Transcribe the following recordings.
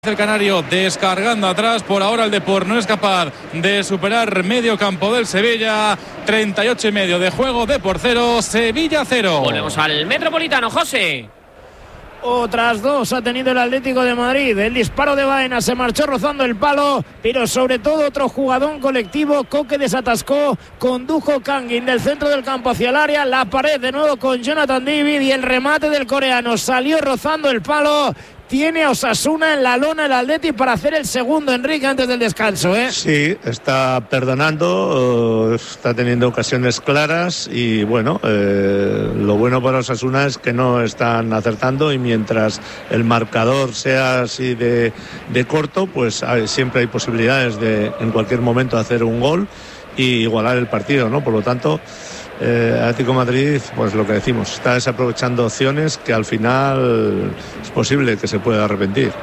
El canario descargando atrás. Por ahora el Depor no es capaz de superar medio campo del Sevilla. 38,5 de juego. Depor 0, Sevilla 0. Volvemos al Metropolitano, José. Otras dos ha tenido el Atlético de Madrid. El disparo de Baena se marchó rozando el palo, pero sobre todo otro jugadón colectivo. Koke desatascó, condujo Kangin del centro del campo hacia el área. La pared de nuevo con Jonathan David y el remate del coreano salió rozando el palo. Tiene a Osasuna en la lona el Atleti para hacer el segundo, Enrique, antes del descanso, ¿eh? Sí, está perdonando, está teniendo ocasiones claras y bueno, lo bueno para Osasuna es que no están acertando y mientras el marcador sea así de corto, pues siempre hay posibilidades de en cualquier momento hacer un gol y igualar el partido, ¿no? Por lo tanto, Atlético de Madrid, pues lo que decimos, está desaprovechando opciones que al final es posible que se pueda arrepentir.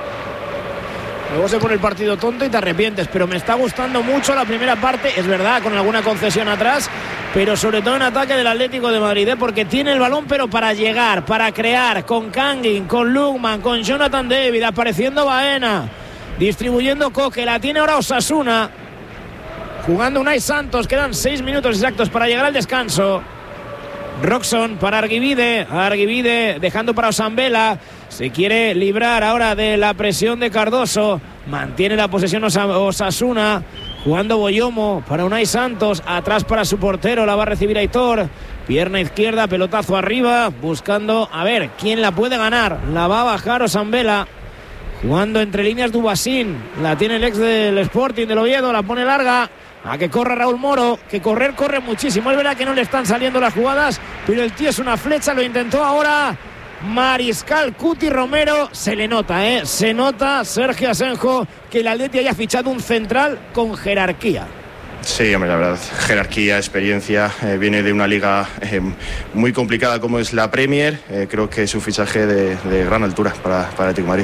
Luego se pone el partido tonto y te arrepientes, pero me está gustando mucho la primera parte, es verdad, con alguna concesión atrás, pero sobre todo en ataque del Atlético de Madrid, porque tiene el balón, pero para llegar, para crear, con Kangin, con Lukman, con Jonathan David, apareciendo Baena, distribuyendo Koke, la tiene ahora Osasuna. Jugando Unai Santos, quedan 6 minutos exactos para llegar al descanso. Roxon para Arguivide dejando para Osambela. Se quiere librar ahora de la presión de Cardoso. Mantiene la posesión Osasuna. Jugando Boyomo para Unai Santos. Atrás para su portero, la va a recibir Aitor. Pierna izquierda, pelotazo arriba. Buscando a ver quién la puede ganar. La va a bajar Osambela. Jugando entre líneas Dubasín. La tiene el ex del Sporting del Oviedo. La pone larga. A que corra Raúl Moro, que corre muchísimo. Es verdad que no le están saliendo las jugadas, pero el tío es una flecha, lo intentó ahora Mariscal Cuti Romero. Se le nota, se nota, Sergio Asenjo, que el Atleti haya fichado un central con jerarquía. Sí, hombre, la verdad, jerarquía, experiencia, viene de una liga muy complicada como es la Premier. Creo que es un fichaje de gran altura para Atlético de Madrid.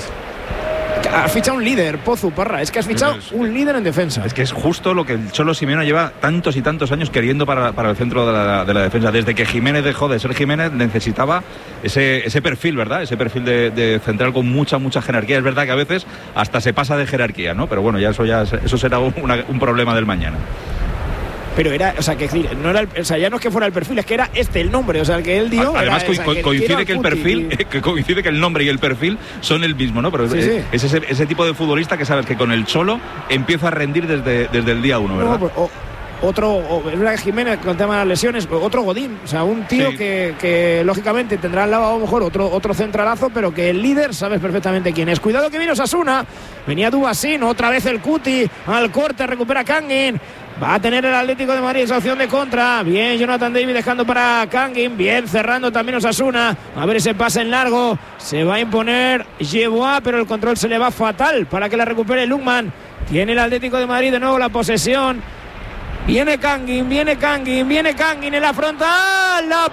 Has fichado un líder, Pozu, Parra. Es que has fichado un líder en defensa. Es que es justo lo que el Cholo Simeone lleva tantos y tantos años queriendo para el centro de la defensa. Desde que Jiménez dejó de ser Jiménez, necesitaba ese perfil, ¿verdad? Ese perfil de central con mucha jerarquía. Es verdad que a veces hasta se pasa de jerarquía, ¿no? Pero bueno, eso será un problema del mañana. Pero era, o sea, que no era, ya no es que fuera el perfil, es que era el nombre, o sea, el que él dio. Además coincide que el perfil, que coincide que el nombre y el perfil son el mismo, ¿no? Pero sí. Es ese tipo de futbolista que sabes que con el Cholo empieza a rendir desde el día 1, ¿verdad? No, pues, es verdad que Jiménez con el tema de las lesiones, otro Godín, o sea, un tío sí. que lógicamente tendrá al lado a lo mejor otro centralazo, pero que el líder sabes perfectamente quién es. Cuidado que viene Osasuna, venía Dubasín, otra vez el Cuti, al corte, recupera Kangin. Va a tener el Atlético de Madrid esa opción de contra. Bien Jonathan David dejando para Kangin. Bien cerrando también Osasuna. A ver ese pase en largo. Se va a imponer Yeboah, pero el control se le va fatal para que la recupere Lukman. Tiene el Atlético de Madrid de nuevo la posesión. Viene Kangin en la frontal. La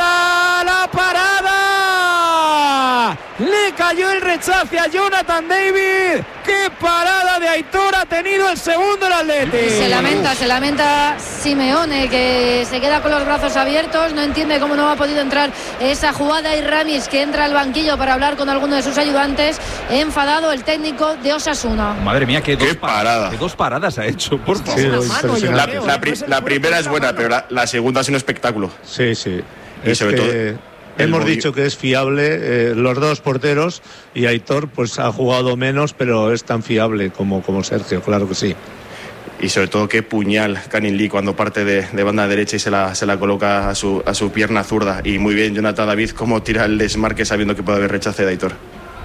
parada. Le cayó el rechace a Jonathan David. ¡Qué parada de Aitor ha tenido el segundo el Atleti! Se lamenta Simeone, que se queda con los brazos abiertos. No entiende cómo no ha podido entrar esa jugada. Y Ramis, que entra al banquillo para hablar con alguno de sus ayudantes. Enfadado el técnico de Osasuna. Madre mía, qué dos paradas ha hecho, por favor. Sí, la primera es buena, pero la segunda ha sido un espectáculo. Sí. Y sobre todo hemos dicho que es fiable, los dos porteros, y Aitor pues ha jugado menos, pero es tan fiable como Sergio, claro que sí. Y sobre todo qué puñal Kangin Lee cuando parte de banda derecha y se la coloca a su pierna zurda. Y muy bien Jonathan David cómo tira el desmarque sabiendo que puede haber rechace de Aitor.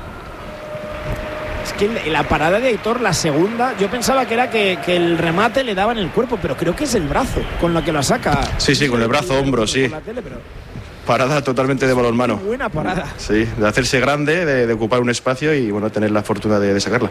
Es que la parada de Aitor, la segunda, yo pensaba que era que el remate le daba en el cuerpo, pero creo que es el brazo con lo que lo saca. Sí, con el brazo, hombro, sí. Parada totalmente de balonmano. Buena parada. Sí, de hacerse grande, de ocupar un espacio y bueno, tener la fortuna de sacarla.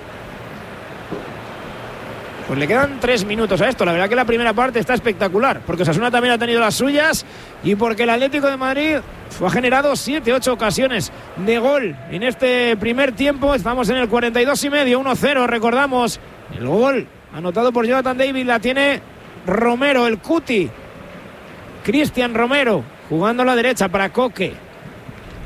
Pues le quedan 3 minutos a esto. La verdad que la primera parte está espectacular, porque Osasuna también ha tenido las suyas y porque el Atlético de Madrid ha generado 7-8 ocasiones de gol en este primer tiempo. Estamos en el 42,5, 1-0, recordamos. El gol anotado por Jonathan David la tiene Romero, el Cuti. Cristian Romero jugando a la derecha para Koke.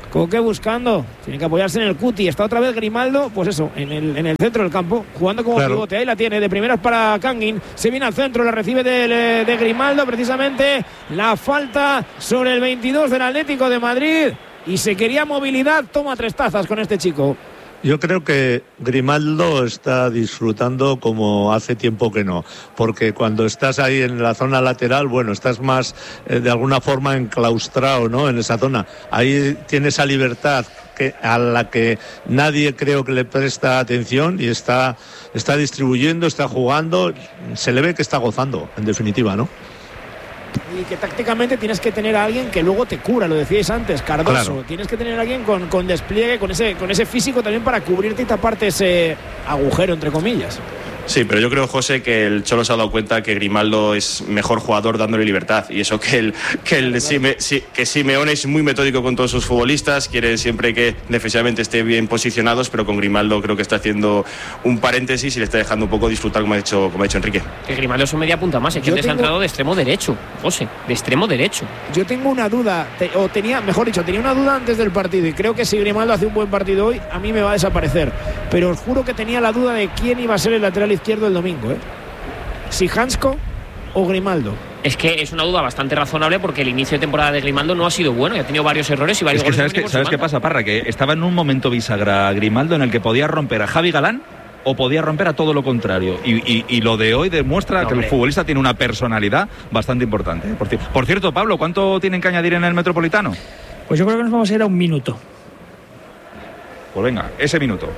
Coque buscando, tiene que apoyarse en el Cuti. Está otra vez Grimaldo, pues eso, en el centro del campo, jugando como pivote. Ahí la tiene, de primeras para Kangin. Se viene al centro, la recibe de Grimaldo, precisamente la falta sobre el 22 del Atlético de Madrid. Y se quería movilidad, toma 3 tazas con este chico. Yo creo que Grimaldo está disfrutando como hace tiempo que no, porque cuando estás ahí en la zona lateral, bueno, estás más de alguna forma enclaustrado, ¿no? En esa zona. Ahí tiene esa libertad a la que nadie creo que le presta atención y está distribuyendo, está jugando, se le ve que está gozando, en definitiva, ¿no? Y que tácticamente tienes que tener a alguien que luego te cura, lo decíais antes, Cardoso. Claro. Tienes que tener a alguien con despliegue, con ese físico también para cubrirte y taparte ese agujero, entre comillas. Sí, pero yo creo, José, que el Cholo se ha dado cuenta que Grimaldo es mejor jugador dándole libertad. Y eso que Simeone es muy metódico con todos sus futbolistas, quiere siempre que defensivamente esté bien posicionados, pero con Grimaldo creo que está haciendo un paréntesis y le está dejando un poco disfrutar, como ha dicho Enrique. Que Grimaldo es un media punta más, es que ha entrado de extremo derecho, José, de extremo derecho. Yo tengo una duda, tenía una duda antes del partido, y creo que si Grimaldo hace un buen partido hoy, a mí me va a desaparecer. Pero os juro que tenía la duda de quién iba a ser el lateral izquierdo el domingo, si Hansko o Grimaldo. Es que es una duda bastante razonable porque el inicio de temporada de Grimaldo no ha sido bueno y ha tenido varios errores y varios goles. ¿Sabes qué pasa, Parra? Que estaba en un momento bisagra Grimaldo en el que podía romper a Javi Galán o podía romper a todo lo contrario. Y lo de hoy demuestra que el futbolista tiene una personalidad bastante importante. Por cierto, Pablo, ¿cuánto tienen que añadir en el Metropolitano? Pues yo creo que nos vamos a ir a 1 minuto. Pues venga, ese minuto.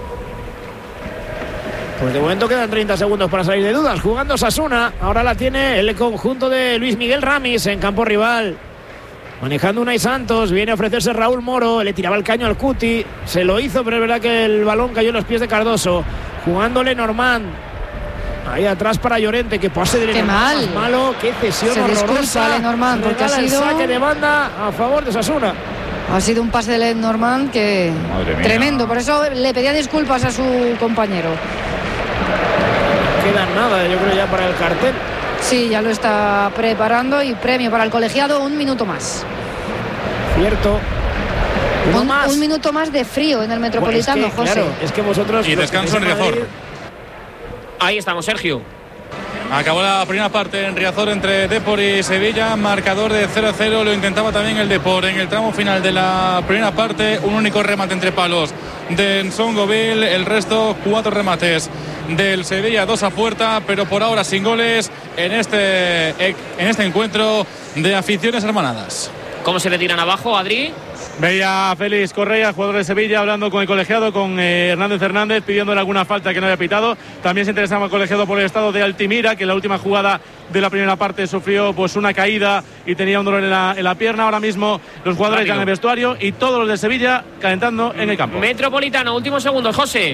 Pues de momento quedan 30 segundos para salir de dudas. Jugando Osasuna. Ahora la tiene el conjunto de Luis Miguel Ramis en campo rival. Manejando Unai Santos. Viene a ofrecerse Raúl Moro. Le tiraba el caño al Cuti. Se lo hizo, pero es verdad que el balón cayó en los pies de Cardoso. Jugándole Normand. Ahí atrás para Llorente. Que pase de Lenormand. Qué malo. Qué cesión horrorosa. Lenormand, porque ha sido el saque de banda a favor de Osasuna. Ha sido un pase de Lenormand que tremendo. Por eso le pedía disculpas a su compañero. Queda nada, yo creo, ya para el cartel. Sí, ya lo está preparando y premio para el colegiado, 1 minuto más. Cierto. Un minuto más de frío en el Metropolitano, bueno, José. Claro, es que vosotros... Y descanso en Riazor. Ahí estamos, Sergio. Acabó la primera parte en Riazor entre Depor y Sevilla, marcador de 0-0, lo intentaba también el Depor en el tramo final de la primera parte, un único remate entre palos de Nsongovil, el resto 4 remates del Sevilla, 2 a puerta, pero por ahora sin goles en este encuentro de aficiones hermanadas. ¿Cómo se le tiran abajo, Adri? Veía a Félix Correa, jugador de Sevilla, hablando con el colegiado, con Hernández, pidiéndole alguna falta que no había pitado. También se interesaba el colegiado por el estado de Altimira, que en la última jugada de la primera parte sufrió pues una caída y tenía un dolor en la pierna. Ahora mismo los jugadores ya en el vestuario y todos los de Sevilla calentando en el campo. Metropolitano, últimos segundos, José.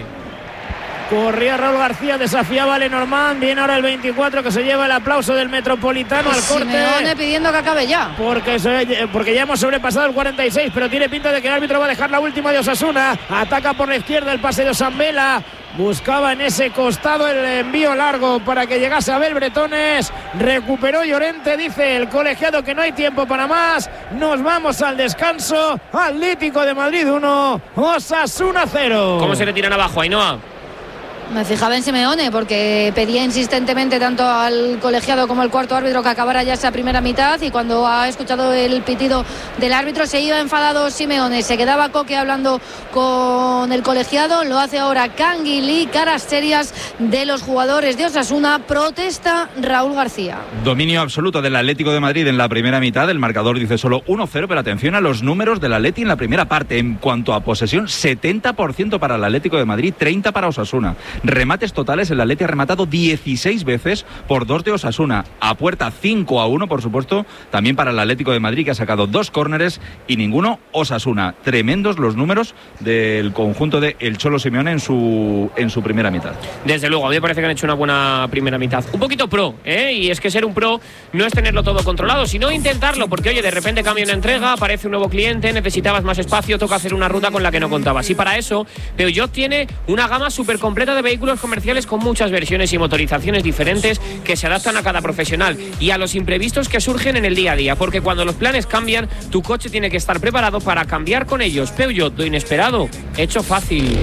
Corría Raúl García, desafiaba a Lenormand. Viene ahora el 24 que se lleva el aplauso del Metropolitano al corte. Simeone pidiendo que acabe ya. Porque ya hemos sobrepasado el 46, pero tiene pinta de que el árbitro va a dejar la última de Osasuna. Ataca por la izquierda el pase de Osambela. Buscaba en ese costado el envío largo para que llegase Abel Bretones. Recuperó Llorente, dice el colegiado que no hay tiempo para más. Nos vamos al descanso. Atlético de Madrid 1, Osasuna 0. ¿Cómo se le tiran abajo, Ainhoa? Me fijaba en Simeone porque pedía insistentemente tanto al colegiado como al cuarto árbitro que acabara ya esa primera mitad, y cuando ha escuchado el pitido del árbitro se iba enfadado Simeone, se quedaba Coque hablando con el colegiado. Lo hace ahora Canguilí, caras serias de los jugadores de Osasuna. Protesta Raúl García. Dominio absoluto del Atlético de Madrid en la primera mitad. El marcador dice solo 1-0, pero atención a los números del Atleti en la primera parte. En cuanto a posesión, 70% para el Atlético de Madrid, 30% para Osasuna. Remates totales, el Atleti ha rematado 16 veces por 2 de Osasuna. A puerta 5-1, por supuesto, también para el Atlético de Madrid, que ha sacado 2 córneres y ninguno Osasuna. Tremendos los números del conjunto de el Cholo Simeone en su primera mitad. Desde luego, a mí me parece que han hecho una buena primera mitad. Un poquito pro, y es que ser un pro no es tenerlo todo controlado, sino intentarlo, porque oye, de repente cambia una entrega, aparece un nuevo cliente, necesitabas más espacio, toca hacer una ruta con la que no contabas. Y para eso, Peugeot tiene una gama súper completa de vehículos comerciales con muchas versiones y motorizaciones diferentes que se adaptan a cada profesional y a los imprevistos que surgen en el día a día, porque cuando los planes cambian, tu coche tiene que estar preparado para cambiar con ellos. Peugeot, lo inesperado, hecho fácil.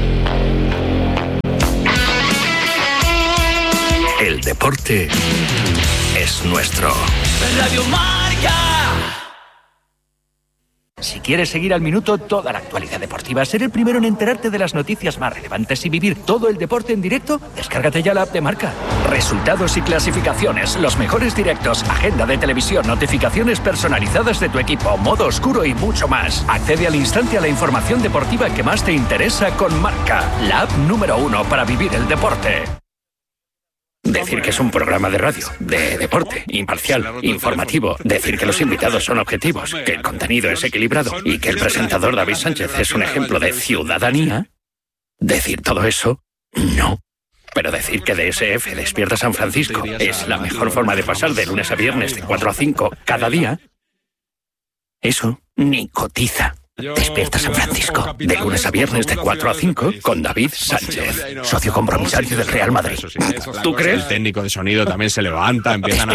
El deporte es nuestro. Radio Marca. Si quieres seguir al minuto toda la actualidad deportiva, ser el primero en enterarte de las noticias más relevantes y vivir todo el deporte en directo, descárgate ya la app de Marca. Resultados y clasificaciones, los mejores directos, agenda de televisión, notificaciones personalizadas de tu equipo, modo oscuro y mucho más. Accede al instante a la información deportiva que más te interesa con Marca, la app número 1 para vivir el deporte. Decir que es un programa de radio, de deporte, imparcial, informativo. Decir que los invitados son objetivos, que el contenido es equilibrado y que el presentador David Sánchez es un ejemplo de ciudadanía. Decir todo eso, no. Pero decir que DSF Despierta San Francisco es la mejor forma de pasar de lunes a viernes de 4 a 5 cada día, eso ni cotiza. Despierta San Francisco, de lunes a viernes de 4 a 5 con David Sánchez, socio compromisario del Real Madrid. ¿Tú crees? El técnico de sonido también se levanta, empiezan a